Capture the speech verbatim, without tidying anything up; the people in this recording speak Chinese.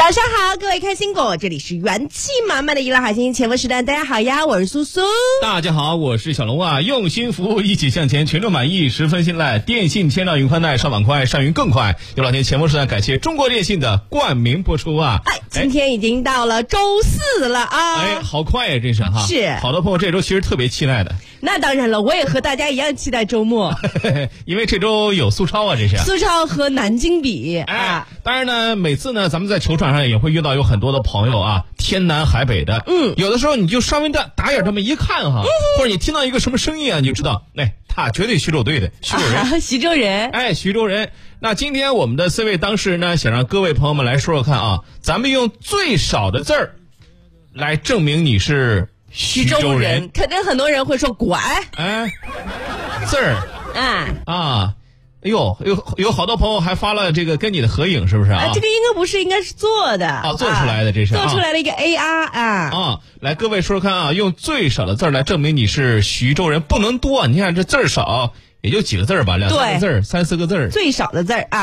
早上好，各位开心果，这里是元气满满的娱乐海星前锋时段，大家好呀，我是苏苏。 大家好，我是小龙啊，用心服务，一起向前，群众满意，十分信赖。电信千兆云宽带，上网快，上云更快。有两天前锋时段，感谢中国电信的冠名播出啊！ 哎，今天已经到了周四了啊！ 哎，好快呀，真是哈！ 是， 好多朋友这周其实特别期待的。 那当然了，我也和大家一样期待周末， 因为这周有苏超啊，这是苏超和南京比。 哎， 啊、 当然呢，每次呢，咱们在球场上也会遇到有很多的朋友啊，天南海北的。 嗯， 有的时候你就稍微的打眼这么一看哈，嗯、或者你听到一个什么声音啊，你就知道，哎，他绝对徐州队的，徐州人， 啊、徐州人， 哎，徐州人。那今天我们的四位当事人呢，想让各位朋友们来说说看啊，咱们用最少的字儿来证明你是徐州人。 徐州人肯定很多人会说拐， 哎，字儿， 啊啊。哎呦，有有好多朋友还发了这个跟你的合影，是不是啊？ 啊这个应该不是，应该是做的啊，做出来的，这是、 啊、做出来的一个 A R 啊啊！来，各位说说看啊，用最少的字儿来证明你是徐州人，不能多。你看这字儿少，也就几个字儿吧，两三个字儿，三四个字儿， 最少的字儿啊。